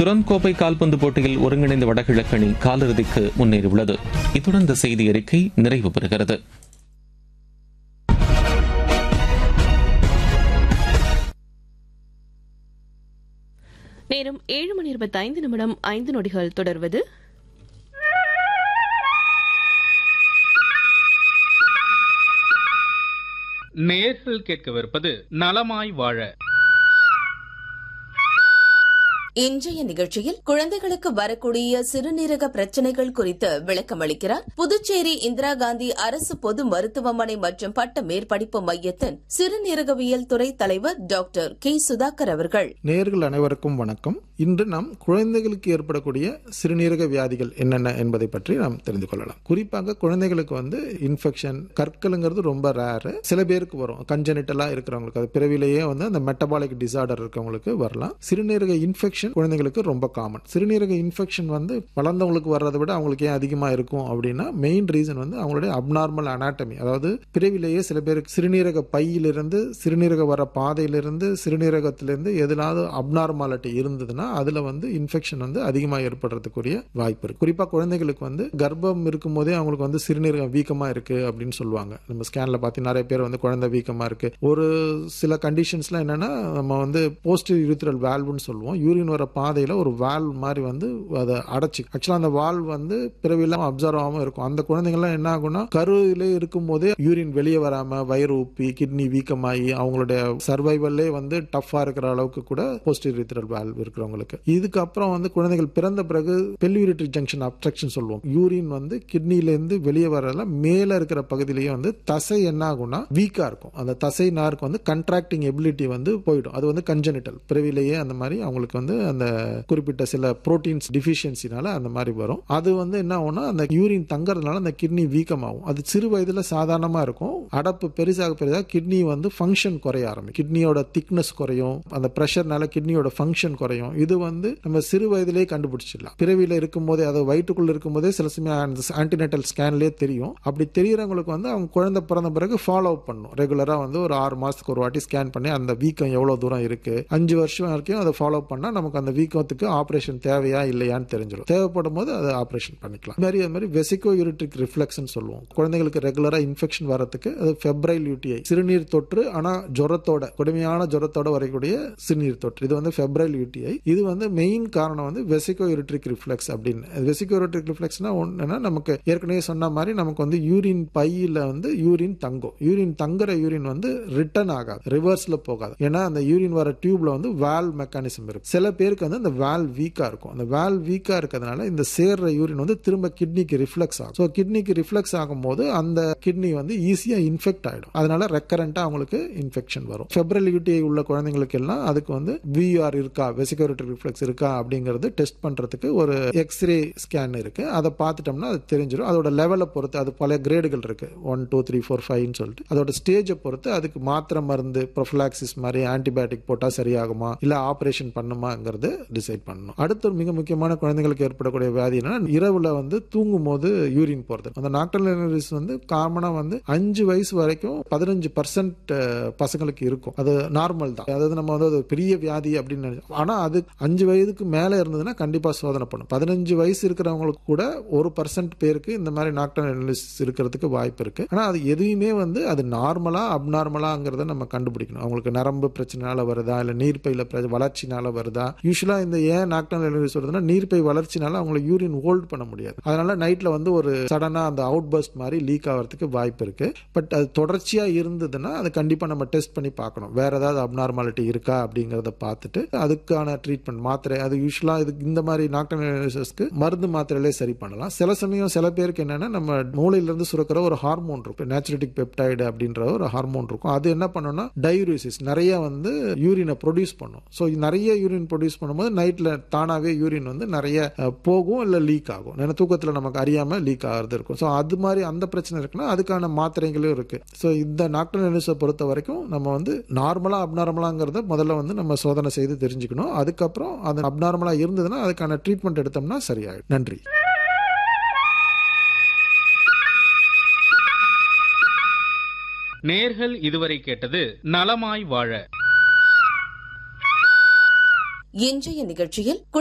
துரந்த் கோப்பை கால்பந்து போட்டியில் ஒருங்கிணைந்த வடகிழக்கு அணி காலிறுதிக்கு முன்னேறியுள்ளது. இத்துடன் இந்த செய்தி அறிக்கை நிறைவு பெறுகிறது. நேரம் 7:25 தொடர்வது நேயர்கள் கேட்கவிருப்பது நலமாய் வாழ. இன்றைய நிகழ்ச்சியில் குழந்தைகளுக்கு வரக்கூடிய சிறுநீரக பிரச்சினைகள் குறித்து விளக்கம் அளிக்கிறார் புதுச்சேரி இந்திரா காந்தி அரசு பொது மருத்துவமனை மற்றும் பட்ட மேற்படிப்பு மையத்தின் சிறுநீரகவியல் துறை தலைவர் டாக்டர் கே சுதாகர் அவர்கள். நேயர்கள் அனைவருக்கும் வணக்கம். இன்று நாம் குழந்தைகளுக்கு ஏற்படக்கூடிய சிறுநீரக வியாதிகள் என்னென்ன என்பதை பற்றி நாம் தெரிந்து கொள்ளலாம். குறிப்பாக குழந்தைகளுக்கு இன்ஃபெக்ஷன் கற்களுங்கிறது ரொம்ப ரேர். சில பேருக்கு வரும், கன்ஜெனிட்டலா இருக்கிறவங்களுக்கு, அது பிறவிலேயே அந்த மெட்டபாலிக் டிசார்டர் இருக்கவங்களுக்கு வரலாம். சிறுநீரக இன்ஃபெக்ஷன் குழந்தைகளுக்கு ரொம்ப காமன். சிறுநீரக இன்ஃபெக்ஷன் வளர்ந்தவங்களுக்கு வர்றதை விட அவங்களுக்கு ஏன் அதிகமா இருக்கும் அப்படின்னா மெயின் ரீசன் அவங்களுடைய அப்நார்மல் அனாட்டமி. அதாவது பிறவிலேயே சில பேருக்கு சிறுநீரக பையிலிருந்து சிறுநீரக வர பாதையிலிருந்து சிறுநீரகத்திலிருந்து எதுனாவது அப்நார்மாலிட்டி இருந்ததுன்னா அதுல இன்ஃபெக்ஷன் அதிகமாக ஏற்படுறதுக்குரிய வாய்ப்பு இருக்கு. குறிப்பா குழந்தைகளுக்கு கர்ப்பம் இருக்கும் போதே அவங்களுக்கு சிறுநீரகம் வீக்கமா இருக்கு அப்படின்னு சொல்லுவாங்க. நம்ம ஸ்கேன்ல பார்த்து நிறைய பேர் குழந்தை வீக்கமா இருக்கு. ஒரு சில கண்டிஷன்ஸ்ல என்னன்னா நம்ம போஸ்டீரியர் யூரித்ரல் வால்வ்னு சொல்லுவோம். யூரின் வர பாதையில ஒரு வால்வ் மாதிரி அதை அடைச்சு, ஆக்சுவலா அந்த வால்வ் பிறவிலாம் அப்சர்வ் ஆகாம இருக்கும். அந்த குழந்தைங்கலாம் என்ன ஆகும்னா கருவிலே இருக்கும் போதே யூரின் வெளியே வராம வயிறு உப்பி கிட்னி வீக்கமாகி அவங்களுடைய சர்வைவல்லே டஃபா இருக்கிற அளவுக்கு கூட போஸ்டீரியர் யூரித்ரல் வால்வ் இருக்கிறவங்களுக்கு. இதுக்கப்புறம் குழந்தைகள் பிறந்த பிறகு பெல்வியூரிட்டரி ஜங்ஷன் அப்ஸ்ட்ரக்ஷன் சொல்லுவோம். யூரின் கிட்னில இருந்து வெளியே வரல மேல இருக்கிற பகுதியிலேயே தசை என்ன ஆகும்னா வீக்கா இருக்கும். அந்த தசை நாருக்கு கண்ட்ராக்டிங் எபிலிட்டி போயிடும். அது கன்ஜெனிட்டல் பிறவிலேயே அந்த மாதிரி அவங்களுக்கு அந்த குறிப்பிட்ட சில புரோட்டீன்ஸ் டிஃபிஷியன்சினால அந்த மாதிரி வரும். அது என்ன ஆகும்னா அந்த யூரின் தங்கறதுனால அந்த கிட்னி வீக்கமாகும். அது சிறு வயதுல சாதாரணமா இருக்கும். அடப்பு பெருசாக பெருசாக கிட்னி ஃபங்க்ஷன் குறைய ஆரம்பிக்கும். கிட்னியோட திக்னஸ் குறையும். அந்த பிரஷர்னால கிட்னியோட ஃபங்க்ஷன் குறையும். இது நம்ம சிறு வயதிலேயே கண்டுபிடிச்சிடலாம். பிறவியில இருக்கும் போதே, அதை வயிற்றுக்குள்ள இருக்கும் போதே சில சமயம் ஆன்டிநேட்டல் ஸ்கேன்லயே தெரியும். அப்படி தெரியறவங்களுக்கு அவங்க குழந்தை பிறந்த பிறகு ஃபாலோ அப் பண்ணும். ரெகுலரா ஒரு 6 மாசத்துக்கு ஒரு வாட்டி ஸ்கேன் பண்ணி அந்த வீக்கம் எவ்வளவு தூரம் இருக்கு, 5 வருஷம் வரைக்கும் அதை ஃபாலோ பண்ணா நமக்கு அந்த வீக்கத்துக்கு ஆபரேஷன் தேவையா இல்லையான்னு தெரிஞ்சிடும். தேவைப்படும் போது அதை ஆபரேஷன் பண்ணிக்கலாம். அது மாதிரி வெசிகோ யூரிட்ரிக் ரிஃப்ளெக்ஸ் சொல்லுவோம். குழந்தைகளுக்கு ரெகுலரா இன்ஃபெக்ஷன் வரதுக்கு அது ஃபெப்ரைல் யூடிஐ, சிறுநீர் தொற்று, ஆனா ஜுரத்தோட, கொடுமையான ஜுரத்தோட வரக்கூடிய சிறுநீர் தொற்று, இது ஃபெப்ரைல் யூடிஐ. இது மெயின் காரணம் வெசிகோ யூரிட்ரிக் ரிஃப்ளெக்ஸ் அப்படின்னு. வெசிகோ யூரிட்ரிக் ரிஃப்ளெக்ஸ்னா ஒண்ணுன்னா நமக்கு ஏற்கனவே சொன்ன மாதிரி நமக்கு யூரின் பையில யூரின் தங்கும். யூரின் தங்குற யூரின் ரிட்டர்ன் ஆகாது, ரிவர்ஸ்ல போகாது. ஏன்னா அந்த யூரின் வர டியூப்ல வால்வ் மெக்கானிசம் இருக்கு. சில பேருக்கு அந்த வால்வ் வீக்கா இருக்கும். அந்த வால்வ் வீக்கா இருக்கிறதுனால இந்த சேர்ற யூரின் திரும்ப கிட்னிக்கு ரிஃப்ளெக்ஸ் ஆகும். ஸோ கிட்னிக்கு ரிஃப்ளெக்ஸ் ஆகும்போது அந்த கிட்னி ஈஸியா இன்ஃபெக்ட் ஆயிடும். அதனால ரெக்கரண்டா அவங்களுக்கு இன்ஃபெக்ஷன் வரும். ஃபெப்ரல் யூடிஐ உள்ள குழந்தைங்களுக்கு எல்லாம் அதுக்கு விஆர் இருக்கா, வெசிகோ யூரிட்ரிக் ரிஃப்ளெக்ஸ் இருக்கா அப்படிங்கிறது டெஸ்ட் பண்றதுக்கு ஒரு எக்ஸ்ரே ஸ்கேன் இருக்கு. அதை பார்த்துட்டோம்னா அது தெரிஞ்சிடும். அதோட லெவலை பொறுத்து அது பல கிரேடுகள் இருக்கு, 1 2 3 4 5 சொல்லிட்டு அதோட ஸ்டேஜை பொறுத்து அதுக்கு மாத்திரை மருந்து ப்ரொஃபிலாக்சிஸ் மாதிரி ஆன்டிபயோட்டிக் போட்டா சரியாகுமா இல்ல ஆபரேஷன் பண்ணுமாங்கிறது டிசைட் பண்ணணும். அடுத்த ஒரு மிக முக்கியமான குழந்தைகளுக்கு ஏற்படக்கூடிய வியாதி என்னன்னா இரவுல தூங்கும் போது யூரின் போறது. அந்த நாக்டல் காமனா 5 வயசு வரைக்கும் 15% பசங்களுக்கு இருக்கும். அது நார்மல் தான். அதாவது நம்ம அது பெரிய வியாதி அப்படின்னு நினைச்சோம். ஆனா அது 5 வயதுக்கு மேல இருந்ததுன்னா கண்டிப்பா சோதனை பண்ணும். 15 வயசு இருக்கிறவங்களுக்கு கூட 1% பேருக்கு இந்த மாதிரி நாக்டல் இருக்கிறதுக்கு வாய்ப்பு இருக்கு. ஆனா அது எதுவுமே அது நார்மலா அப்நார்மலாங்கிறத நம்ம கண்டுபிடிக்கணும். அவங்களுக்கு நரம்பு பிரச்சனைனால வருதா இல்ல நீர்ப்பையில வளர்ச்சினால வருதா. யூஸ்வலா இந்த ஏன் நாக்டல் வருதுன்னா நீர்ப்பை வளர்ச்சினால அவங்களுக்கு யூரின் ஹோல்ட் பண்ண முடியாது. அதனால நைட்ல ஒரு சடனா அந்த அவுட் பர்ஸ்ட் மாதிரி லீக் ஆகிறதுக்கு வாய்ப்பு இருக்கு. பட் அது தொடர்ச்சியா இருந்ததுன்னா அது கண்டிப்பா நம்ம டெஸ்ட் பண்ணி பார்க்கணும். வேற ஏதாவது அப்நார்மாலிட்டி இருக்கா அப்படிங்கறத பார்த்துட்டு அதுக்கான ட்ரீட்மெண்ட் மாத்திரை, அது யூஸ்வலா இந்த மாதிரி நாக்டல் மருந்து மாத்திரையிலே சரி பண்ணலாம். சில சமயம் சில பேருக்கு என்னன்னா நம்ம மூளையில இருந்து சுரக்கிற ஒரு ஹார்மோன் இருக்கும், நேச்சுரலிக் பெப்டைடு அப்படின்ற ஒரு ஹார்மோன் இருக்கும். அது என்ன பண்ணும்னா டயூரிசிஸ் நிறைய யூரினை ப்ரொடியூஸ் பண்ணும். ஸோ நிறைய யூரின் ப்ரொடியூஸ் பண்ணும்போது நைட்ல தானாவே யூரின் நிறைய போகும் இல்ல லீக் ஆகும். ஏன்னா தூக்கத்துல நமக்கு அறியாம லீக் ஆகிறது இருக்கும். ஸோ அது மாதிரி அந்த பிரச்சனை இருக்குன்னா அதுக்கான மாத்திரைகளும் இருக்கு. ஸோ இந்த நாக்டல் நெரிசலை பொறுத்த வரைக்கும் நம்ம நார்மலா அப்நார்மலாங்கிறத முதல்ல நம்ம சோதனை செய்து தெரிஞ்சுக்கணும். அதுக்கப்புறம் அது அப்நார்மலா இருந்ததுன்னா அதுக்கான ட்ரீட்மெண்ட் எடுத்தோம்னா சரியாயிடும். நன்றி. நேர்கள் இதுவரை கேட்டது நலமாய் வாழ. இன்றைய நிகழ்ச்சியில்